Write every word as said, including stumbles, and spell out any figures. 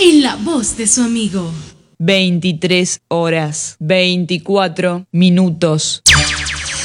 en la voz de su amigo. veintitrés horas, veinticuatro minutos.